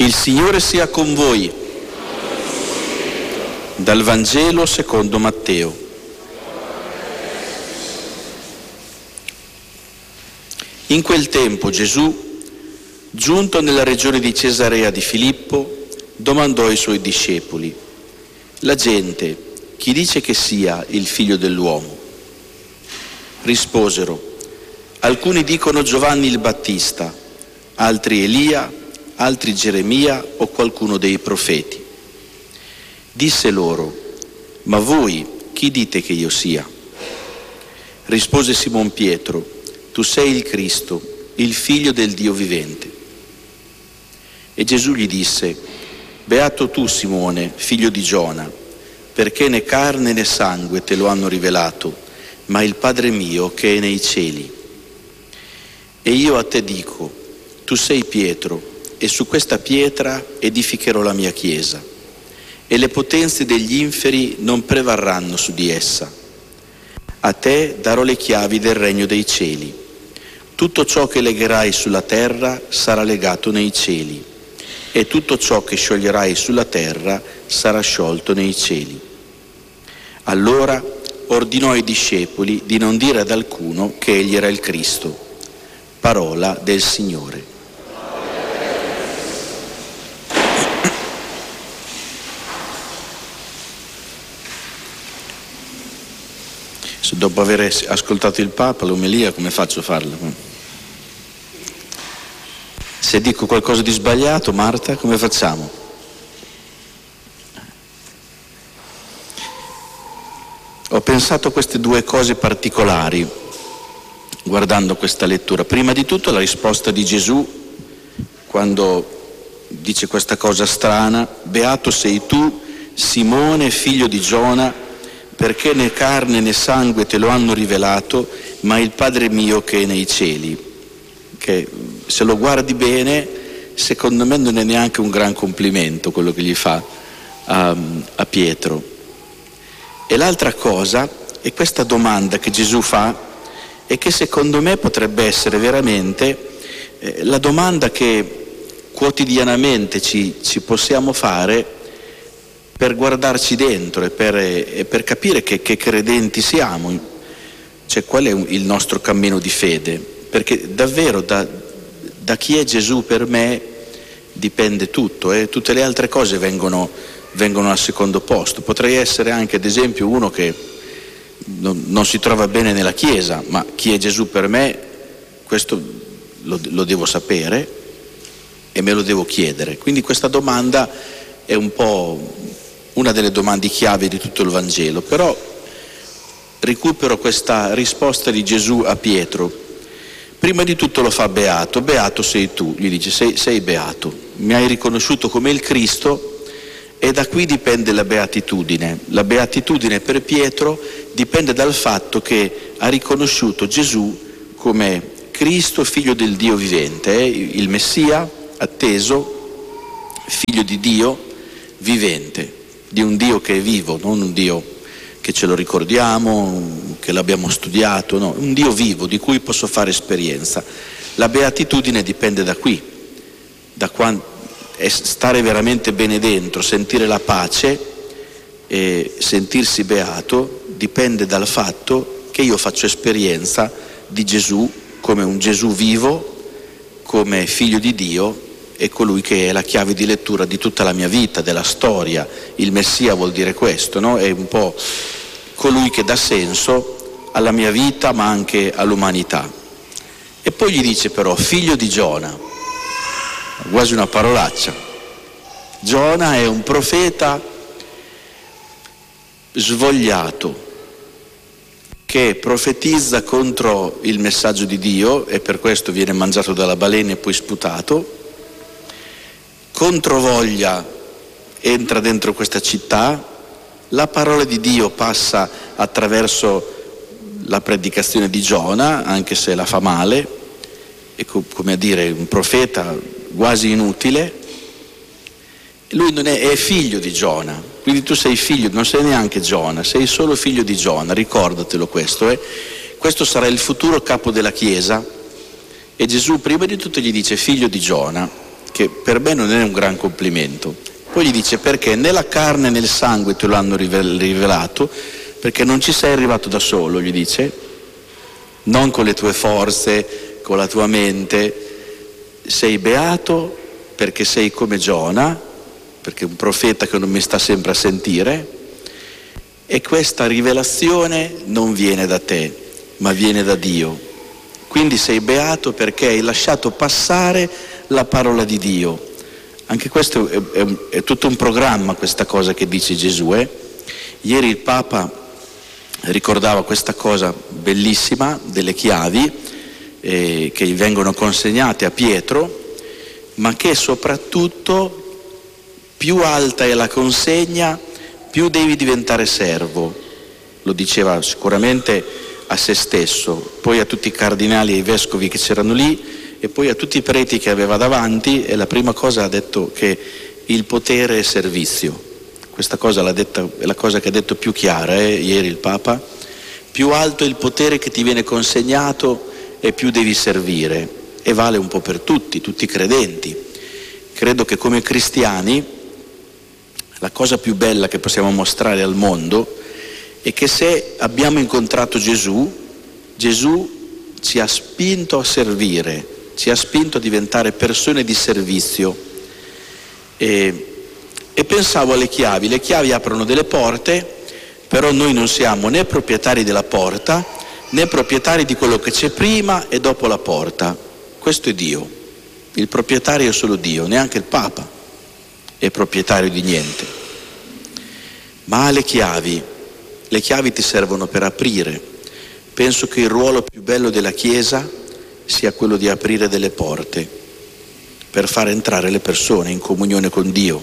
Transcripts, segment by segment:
Il Signore sia con voi. Dal Vangelo secondo Matteo. In quel tempo Gesù, giunto nella regione di Cesarea di Filippo, domandò ai suoi discepoli: la gente, chi dice che sia il figlio dell'uomo? Risposero: alcuni dicono Giovanni il Battista, altri Elia, altri Geremia o qualcuno dei profeti. Disse loro: ma voi chi dite che io sia? Rispose Simon Pietro: tu sei il Cristo, il figlio del Dio vivente. E Gesù gli disse: beato tu, Simone, figlio di Giona, perché né carne né sangue te lo hanno rivelato, ma il Padre mio che è nei cieli. E io a te dico: tu sei Pietro, e su questa pietra edificherò la mia chiesa, e le potenze degli inferi non prevarranno su di essa. A te darò le chiavi del regno dei cieli. Tutto ciò che legherai sulla terra sarà legato nei cieli, e tutto ciò che scioglierai sulla terra sarà sciolto nei cieli. Allora ordinò ai discepoli di non dire ad alcuno che egli era il Cristo. Parola del Signore. Dopo aver ascoltato il Papa, l'omelia, come faccio a farla? Se dico qualcosa di sbagliato, Marta, come facciamo? Ho pensato a queste due cose particolari guardando questa lettura. Prima di tutto la risposta di Gesù quando dice questa cosa strana: beato sei tu, Simone, figlio di Giona, perché né carne né sangue te lo hanno rivelato, ma il Padre mio che è nei cieli. Che se lo guardi bene, secondo me non è neanche un gran complimento quello che gli fa a Pietro. E l'altra cosa è questa domanda che Gesù fa, e che secondo me potrebbe essere veramente la domanda che quotidianamente ci possiamo fare per guardarci dentro e per capire che credenti siamo, cioè qual è il nostro cammino di fede, perché davvero da chi è Gesù per me dipende tutto, e tutte le altre cose vengono al secondo posto. Potrei essere anche ad esempio uno che non si trova bene nella Chiesa, ma chi è Gesù per me, questo lo devo sapere e me lo devo chiedere. Quindi questa domanda è un po' una delle domande chiave di tutto il Vangelo, però recupero questa risposta di Gesù a Pietro. Prima di tutto lo fa beato: beato sei tu, gli dice sei beato, mi hai riconosciuto come il Cristo, e da qui dipende la beatitudine. La beatitudine per Pietro dipende dal fatto che ha riconosciuto Gesù come Cristo, figlio del Dio vivente, il Messia atteso, figlio di Dio vivente, di un Dio che è vivo, non un Dio che ce lo ricordiamo, che l'abbiamo studiato, no, un Dio vivo di cui posso fare esperienza. La beatitudine dipende da qui, da stare veramente bene dentro, sentire la pace e sentirsi beato dipende dal fatto che io faccio esperienza di Gesù come un Gesù vivo, come figlio di Dio, e colui che è la chiave di lettura di tutta la mia vita, della storia. Il Messia vuol dire questo, no? È un po' colui che dà senso alla mia vita ma anche all'umanità. E poi gli dice però figlio di Giona, quasi una parolaccia. Giona è un profeta svogliato che profetizza contro il messaggio di Dio, e per questo viene mangiato dalla balena e poi sputato. Controvoglia entra dentro questa città, la parola di Dio passa attraverso la predicazione di Giona, anche se la fa male, è come a dire un profeta quasi inutile. Lui non è figlio di Giona, quindi tu sei figlio, non sei neanche Giona, sei solo figlio di Giona, ricordatelo questo. Questo sarà il futuro capo della Chiesa, e Gesù prima di tutto gli dice figlio di Giona, che per me non è un gran complimento. Poi gli dice: perché né la carne né il sangue te lo hanno rivelato, perché non ci sei arrivato da solo, gli dice, non con le tue forze, con la tua mente, sei beato perché sei come Giona, perché è un profeta che non mi sta sempre a sentire, e questa rivelazione non viene da te, ma viene da Dio. Quindi sei beato perché hai lasciato passare la parola di Dio. Anche questo è tutto un programma, questa cosa che dice Gesù. Ieri il Papa ricordava questa cosa bellissima delle chiavi che vengono consegnate a Pietro, ma che soprattutto più alta è la consegna, più devi diventare servo. Lo diceva sicuramente a se stesso, poi a tutti i cardinali e i vescovi che c'erano lì, e poi a tutti i preti che aveva davanti, e la prima cosa ha detto che il potere è servizio. Questa cosa l'ha detta, è la cosa che ha detto più chiara ieri il Papa. Più alto è il potere che ti viene consegnato e più devi servire, e vale un po' per tutti i credenti. Credo che come cristiani la cosa più bella che possiamo mostrare al mondo è che se abbiamo incontrato Gesù ci ha spinto a servire, ci ha spinto a diventare persone di servizio. E pensavo alle chiavi. Le chiavi aprono delle porte, però noi non siamo né proprietari della porta né proprietari di quello che c'è prima e dopo la porta. Questo è Dio. Il proprietario è solo Dio, neanche il Papa è proprietario di niente. Ma le chiavi ti servono per aprire. Penso che il ruolo più bello della Chiesa sia quello di aprire delle porte per far entrare le persone in comunione con Dio.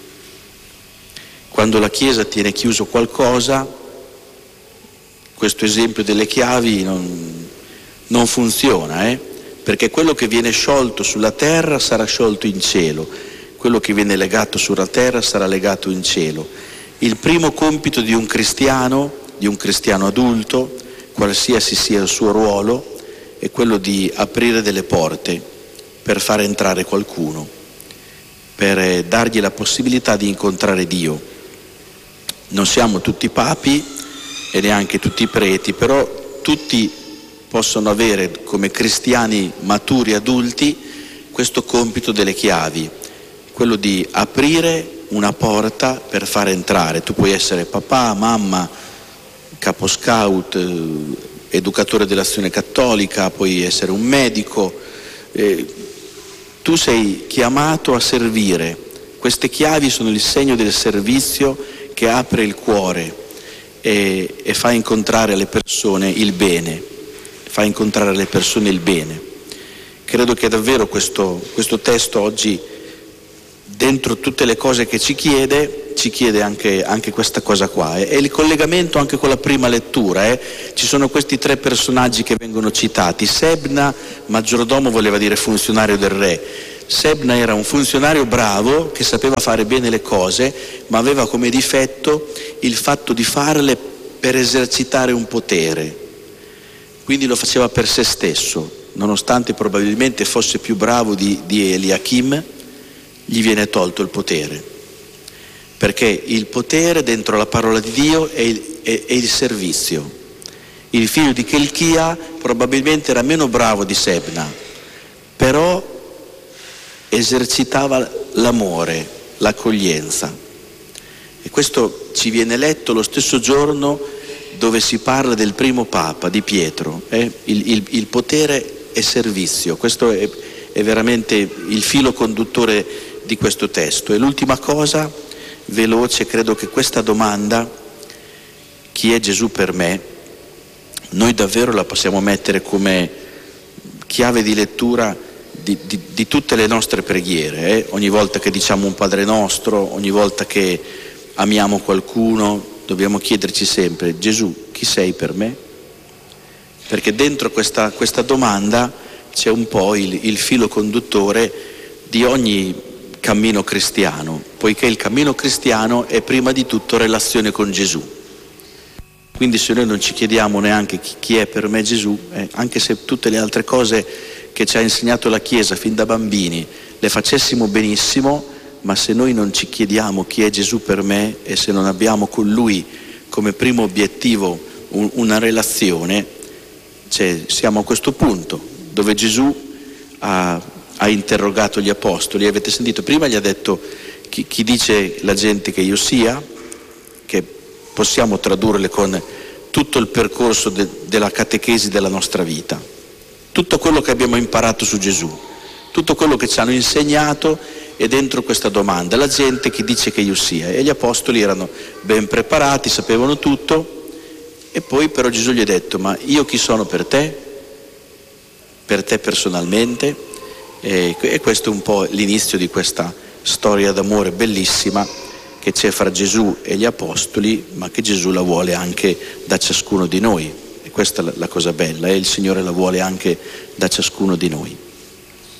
Quando la Chiesa tiene chiuso qualcosa, questo esempio delle chiavi non funziona, perché quello che viene sciolto sulla terra sarà sciolto in cielo, quello che viene legato sulla terra sarà legato in cielo. Il primo compito di un cristiano adulto, qualsiasi sia il suo ruolo, è quello di aprire delle porte per far entrare qualcuno, per dargli la possibilità di incontrare Dio. Non siamo tutti papi e neanche tutti preti, però tutti possono avere come cristiani maturi adulti questo compito delle chiavi, quello di aprire una porta per far entrare. Tu puoi essere papà, mamma, capo scout, educatore dell'Azione Cattolica, puoi essere un medico, tu sei chiamato a servire. Queste chiavi sono il segno del servizio che apre il cuore e fa incontrare alle persone il bene, Credo che davvero questo testo oggi, dentro tutte le cose che ci chiede anche questa cosa qua. E il collegamento anche con la prima lettura. Ci sono questi tre personaggi che vengono citati. Sebna, maggiordomo, voleva dire funzionario del re. Sebna era un funzionario bravo che sapeva fare bene le cose, ma aveva come difetto il fatto di farle per esercitare un potere. Quindi lo faceva per se stesso, nonostante probabilmente fosse più bravo di Eliachim, gli viene tolto il potere, perché il potere dentro la parola di Dio è il servizio. Il figlio di Chelchia probabilmente era meno bravo di Sebna, però esercitava l'amore, l'accoglienza, e questo ci viene letto lo stesso giorno dove si parla del primo Papa, di Pietro. Il potere è servizio. Questo è veramente il filo conduttore di questo testo. E l'ultima cosa, veloce, credo che questa domanda, chi è Gesù per me, noi davvero la possiamo mettere come chiave di lettura di tutte le nostre preghiere. Ogni volta che diciamo un Padre Nostro, ogni volta che amiamo qualcuno, dobbiamo chiederci sempre: Gesù, chi sei per me? Perché dentro questa domanda c'è un po' il filo conduttore di ogni cammino cristiano, poiché il cammino cristiano è prima di tutto relazione con Gesù. Quindi se noi non ci chiediamo neanche chi è per me Gesù, anche se tutte le altre cose che ci ha insegnato la Chiesa fin da bambini le facessimo benissimo, ma se noi non ci chiediamo chi è Gesù per me e se non abbiamo con Lui come primo obiettivo una relazione, cioè, siamo a questo punto dove Gesù ha interrogato gli apostoli. Avete sentito? Prima gli ha detto chi dice la gente che io sia, che possiamo tradurle con tutto il percorso della catechesi della nostra vita, tutto quello che abbiamo imparato su Gesù, tutto quello che ci hanno insegnato è dentro questa domanda: la gente chi dice che io sia? E gli apostoli erano ben preparati, sapevano tutto. E poi però Gesù gli ha detto: ma io chi sono per te personalmente? E questo è un po' l'inizio di questa storia d'amore bellissima che c'è fra Gesù e gli apostoli, ma che Gesù la vuole anche da ciascuno di noi. E questa è la cosa bella, il Signore la vuole anche da ciascuno di noi.